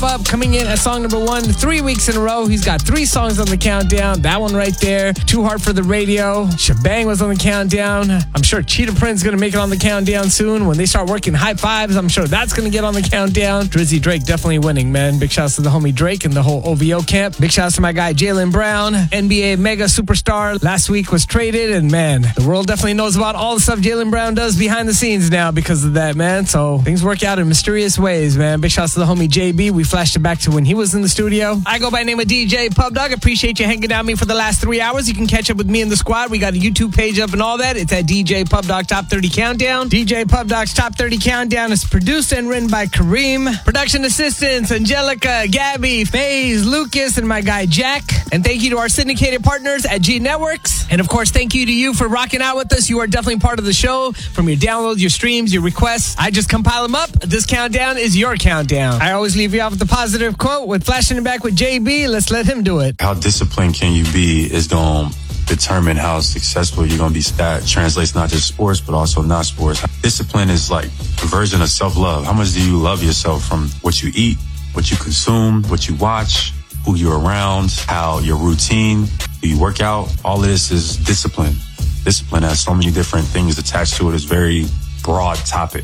Up coming in at song number 1 3 weeks in a row. He's got 3 songs on the countdown. That one right there, Too Hard for the Radio. Shebang was on the countdown. I'm sure Cheetah Prince going to make it on the countdown soon. When they start working high fives, I'm sure that's going to get on the countdown. Drizzy Drake definitely winning, man. Big shouts to the homie Drake and the whole OVO camp. Big shouts to my guy Jaylen Brown, NBA mega superstar. Last week was traded, and man, the world definitely knows about all the stuff Jaylen Brown does behind the scenes now because of that, man. So things work out in mysterious ways, man. Big shouts to the homie JB. We flashed it back to when he was in the studio. I go by the name of DJ Pub Dog. Appreciate you hanging out with me for the last 3 hours. You can catch up with me and the squad. We got a YouTube page up and all that. It's at DJ Pub Dog Top 30 Countdown. DJ Pub Dog's Top 30 Countdown is produced and written by Kareem. Production assistants, Angelica, Gabby, FaZe, Lucas, and my guy Jack. And thank you to our syndicated partners at G Networks. And of course, thank you to you for rocking out with us. You are definitely part of the show. From your downloads, your streams, your requests, I just compile them up. This countdown is your countdown. I always leave you off with the positive quote with flashing it back with JB. Let's let him do it. How disciplined can you be is going to determine how successful you're going to be. That translates not just sports, but also not sports. Discipline is like a version of self-love. How much do you love yourself from what you eat, what you consume, what you watch, who you're around, how your routine, do you work out? All of this is discipline. Discipline has so many different things attached to it. It's a very broad topic.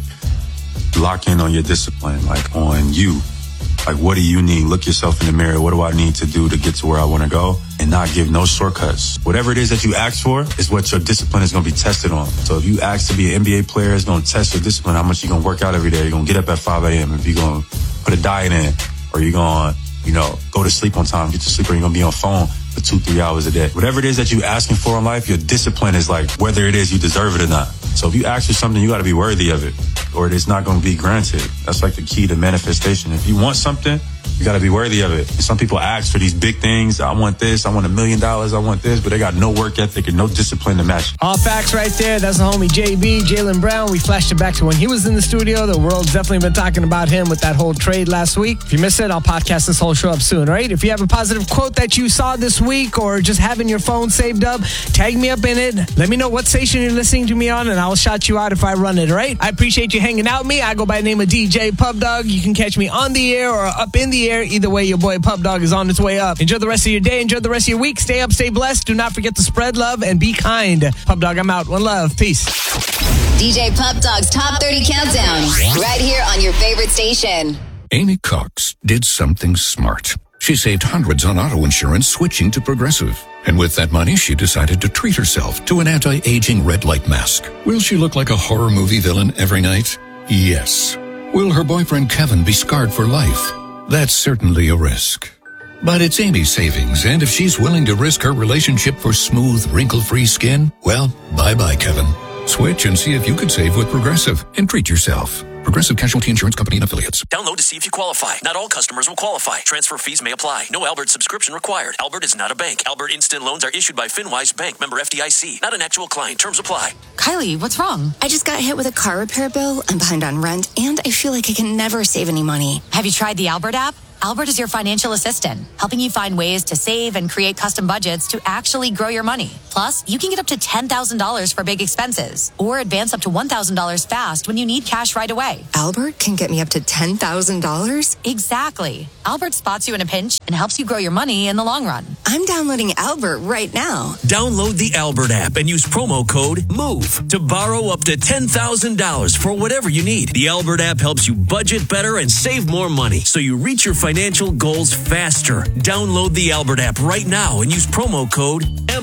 Lock in on your discipline, like on you. Like, what do you need? Look yourself in the mirror. What do I need to do to get to where I want to go? And not give no shortcuts. Whatever it is that you ask for is what your discipline is going to be tested on. So if you ask to be an NBA player, it's going to test your discipline. How much you're going to work out every day. You're going to get up at 5 a.m. If you're going to put a diet in, or you're going to, go to sleep on time, get to sleep, or you're going to be on phone for 2-3 hours a day. Whatever it is that you're asking for in life, your discipline is like whether it is you deserve it or not. So if you ask for something, you got to be worthy of it, or it's not going to be granted. That's like the key to manifestation. If you want something, you got to be worthy of it. And some people ask for these big things. I want this. I want $1 million. I want this. But they got no work ethic and no discipline to match. All facts right there. That's the homie JB, Jaylen Brown. We flashed it back to when he was in the studio. The world's definitely been talking about him with that whole trade last week. If you missed it, I'll podcast this whole show up soon, all right? If you have a positive quote that you saw this week or just having your phone saved up, tag me up in it. Let me know what station you're listening to me on, and I'll shout you out if I run it, all right? I appreciate you hanging out with me. I go by the name of DJ Pub Dog. You can catch me on the air or up in the air. Either way, your boy Pub Dog is on its way up. Enjoy the rest of your day. Enjoy the rest of your week. Stay up, stay blessed. Do not forget to spread love and be kind. Pub Dog, I'm out. One love. Peace. DJ Pub Dog's Top 30 Countdown. Right here on your favorite station. Amy Cox did something smart. She saved hundreds on auto insurance switching to Progressive. And with that money, she decided to treat herself to an anti-aging red light mask. Will she look like a horror movie villain every night? Yes. Will her boyfriend Kevin be scarred for life? That's certainly a risk. But it's Amy's savings, and if she's willing to risk her relationship for smooth, wrinkle-free skin, well, bye-bye, Kevin. Switch and see if you could save with Progressive and treat yourself. Progressive Casualty Insurance Company and Affiliates. Download to see if you qualify. Not all customers will qualify. Transfer fees may apply. No Albert subscription required. Albert is not a bank. Albert Instant Loans are issued by FinWise Bank, member FDIC. Not an actual client. Terms apply. Kylie, what's wrong? I just got hit with a car repair bill. I'm behind on rent, and I feel like I can never save any money. Have you tried the Albert app? Albert is your financial assistant, helping you find ways to save and create custom budgets to actually grow your money. Plus, you can get up to $10,000 for big expenses or advance up to $1,000 fast when you need cash right away. Albert can get me up to $10,000? Exactly. Albert spots you in a pinch and helps you grow your money in the long run. I'm downloading Albert right now. Download the Albert app and use promo code MOVE to borrow up to $10,000 for whatever you need. The Albert app helps you budget better and save more money so you reach your financial goals faster. Download the Albert app right now and use promo code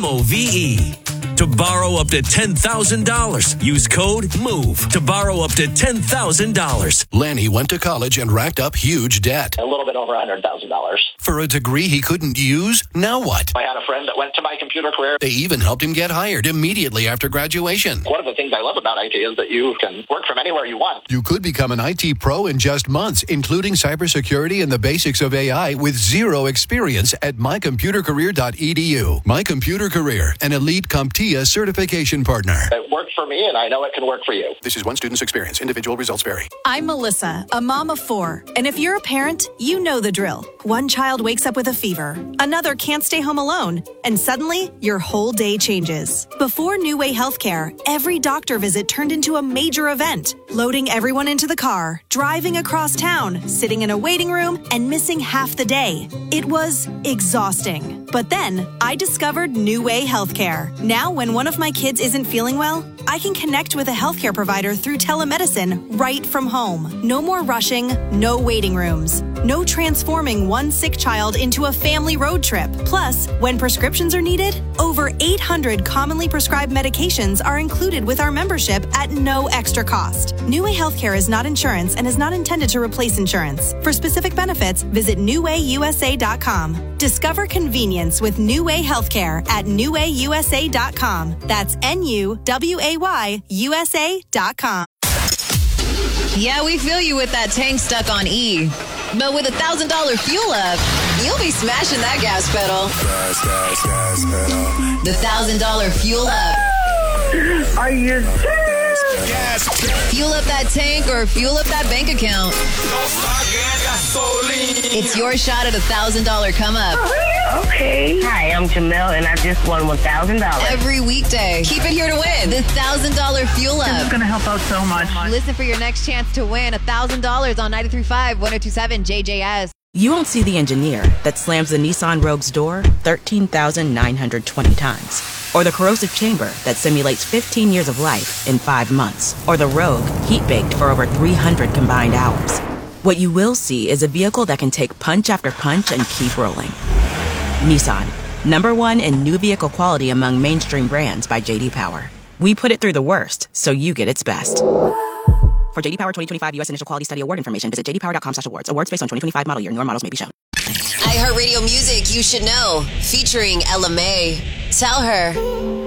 MOVE to borrow up to $10,000. Use code MOVE to borrow up to $10,000. Lanny went to college and racked up huge debt. A little bit over $100,000. For a degree he couldn't use? Now what? I had a friend that went to My Computer Career. They even helped him get hired immediately after graduation. One of the things I love about IT is that you can work from anywhere you want. You could become an IT pro in just months, including cybersecurity and the basics of AI with zero experience at mycomputercareer.edu. My Computer Career, an elite CompTIA Kia certification partner. It worked for me, and I know it can work for you. This is one student's experience. Individual results vary. I'm Melissa, a mom of 4. And if you're a parent, you know the drill. One child wakes up with a fever. Another can't stay home alone. And suddenly, your whole day changes. Before New Way Healthcare, every doctor visit turned into a major event. Loading everyone into the car, driving across town, sitting in a waiting room, and missing half the day. It was exhausting. But then, I discovered New Way Healthcare. Now, when one of my kids isn't feeling well, I can connect with a healthcare provider through telemedicine right from home. No more rushing, no waiting rooms. No transforming one sick child into a family road trip. Plus, when prescriptions are needed, over 800 commonly prescribed medications are included with our membership at no extra cost. New Way Healthcare is not insurance and is not intended to replace insurance. For specific benefits, visit newwayusa.com. Discover convenience with New Way Healthcare at newwayusa.com. That's NUWAYUSA.com. Yeah, we feel you with that tank stuck on E. But with $1,000 fuel up, you'll be smashing that gas pedal. Gas pedal. The $1,000 fuel up. Are you serious? Fuel up that tank or fuel up that bank account. It's your shot at $1,000 come up. Okay. Hi, I'm Jamel, and I just won $1,000. Every weekday. Keep it here to win. The $1,000 fuel up. This is going to help out so much. Listen for your next chance to win $1,000 on 93.5 1027 JJS. You won't see the engineer that slams the Nissan Rogue's door 13,920 times. Or the corrosive chamber that simulates 15 years of life in 5 months. Or the Rogue heat-baked for over 300 combined hours. What you will see is a vehicle that can take punch after punch and keep rolling. Nissan, #1 in new vehicle quality among mainstream brands by J.D. Power. We put it through the worst, so you get its best. For J.D. Power 2025 U.S. Initial Quality Study Award information, visit jdpower.com/awards. Awards based on 2025 model year. Newer models may be shown. iHeartRadio Music You Should Know, featuring Ella May. Tell her.